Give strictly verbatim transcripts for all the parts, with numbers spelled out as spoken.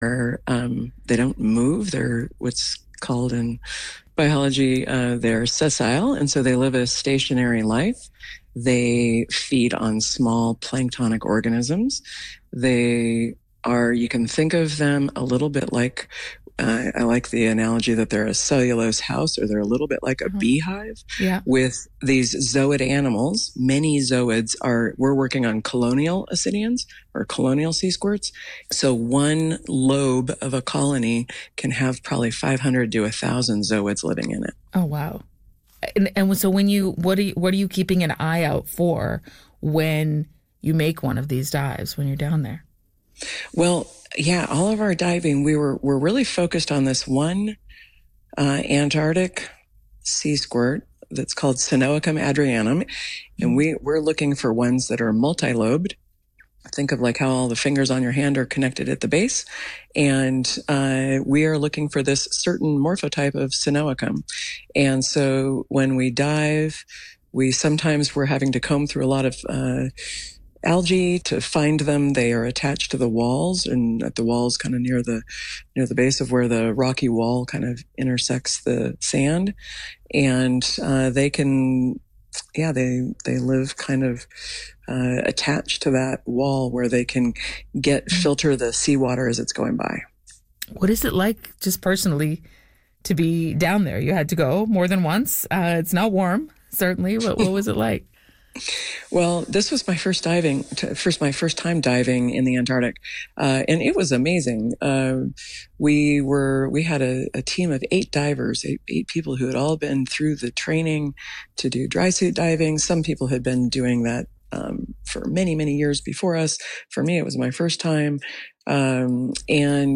are, um, they don't move. They're what's called in biology, uh, they're sessile, and so they live a stationary life. They feed on small planktonic organisms. They are, you can think of them a little bit like, uh, I like the analogy that they're a cellulose house, or they're a little bit like a mm-hmm. beehive yeah. with these zoid animals. Many zoids are, we're working on colonial ascidians or colonial sea squirts. So one lobe of a colony can have probably five hundred to one thousand zoids living in it. Oh, wow. And, and so when you, what are you, what are you keeping an eye out for when you make one of these dives, when you're down there? Well, yeah, all of our diving, we were, we're really focused on this one, uh, Antarctic sea squirt that's called Sinoacum adrianum. And we, we're looking for ones that are multi-lobed. Think of like how all the fingers on your hand are connected at the base. And uh, we are looking for this certain morphotype of Sinoacum. And so when we dive, we sometimes we're having to comb through a lot of uh, algae to find them. They are attached to the walls, and at the walls kind of near the near the base of where the rocky wall kind of intersects the sand. And uh, they can, yeah, they they live kind of Uh, attached to that wall where they can get filter the seawater as it's going by. What is it like, just personally, to be down there? You had to go more than once. Uh, it's not warm, certainly. What, what was it like? Well, this was my first diving, first my first time diving in the Antarctic, uh, and it was amazing. Uh, we were we had a, a team of eight divers, eight, eight people who had all been through the training to do dry suit diving. Some people had been doing that Um, for many, many years before us. For me, it was my first time. Um, and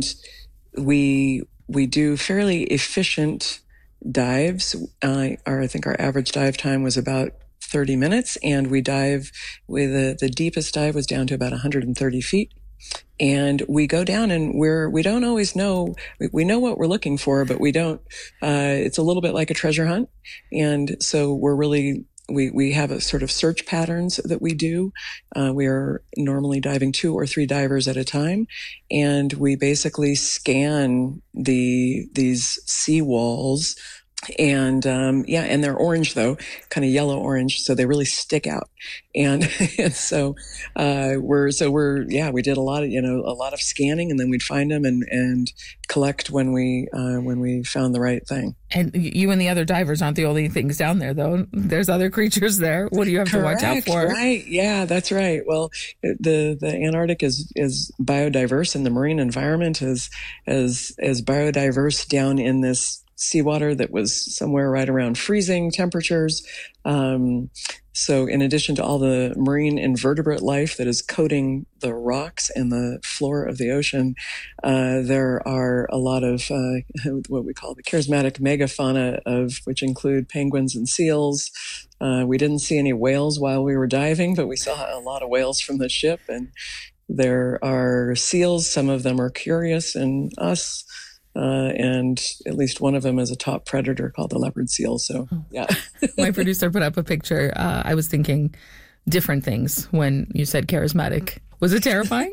we, we do fairly efficient dives. Uh, our, I think our average dive time was about thirty minutes, and we dive with the, the deepest dive was down to about one hundred thirty feet. And we go down and we're, we don't always know, we, we know what we're looking for, but we don't, uh, it's a little bit like a treasure hunt. And so we're really, We, we have a sort of search patterns that we do. Uh, we are normally diving two or three divers at a time. And we basically scan the, these sea walls. And, um, yeah, and they're orange though, kind of yellow orange. So they really stick out. And, and so, uh, we're, so we're, yeah, we did a lot of, you know, a lot of scanning, and then we'd find them and, and collect when we, uh, when we found the right thing. And you and the other divers aren't the only things down there though. There's other creatures there. What do you have Correct, to watch out for? Right. Yeah, that's right. Well, the, the Antarctic is, is biodiverse, and the marine environment is, is, is biodiverse down in this seawater that was somewhere right around freezing temperatures. Um, so in addition to all the marine invertebrate life that is coating the rocks and the floor of the ocean, uh, there are a lot of uh, what we call the charismatic megafauna, of which include penguins and seals. Uh, we didn't see any whales while we were diving, but we saw a lot of whales from the ship. And there are seals. Some of them are curious in us. Uh, and at least one of them is a top predator called the leopard seal. So, yeah. My producer put up a picture. Uh, I was thinking different things when you said charismatic. Was it terrifying?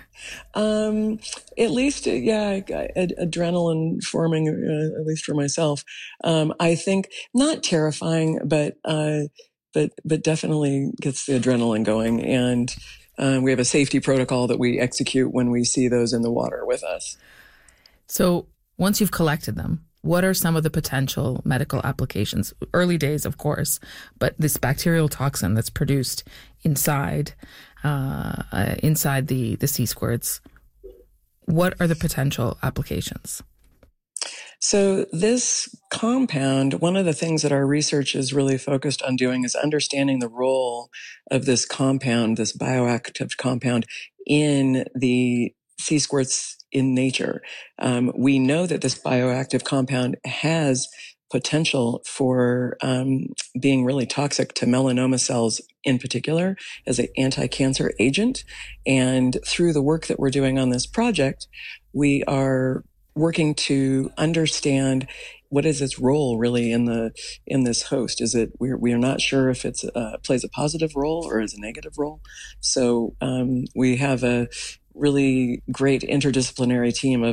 um, at least, yeah, ad- adrenaline forming, uh, at least for myself. Um, I think not terrifying, but, uh, but, but definitely gets the adrenaline going. And, uh, we have a safety protocol that we execute when we see those in the water with us. So, once you've collected them, what are some of the potential medical applications? Early days, of course, but this bacterial toxin that's produced inside uh, uh, inside the, the sea squirts, what are the potential applications? So this compound, one of the things that our research is really focused on doing is understanding the role of this compound, this bioactive compound, in the sea squirts in nature. Um, we know that this bioactive compound has potential for um, being really toxic to melanoma cells in particular as an anti-cancer agent. And through the work that we're doing on this project, we are working to understand what is its role really in the in this host. Is it we're we are not sure if it's uh, plays a positive role or is a negative role. So um, we have a really great interdisciplinary team of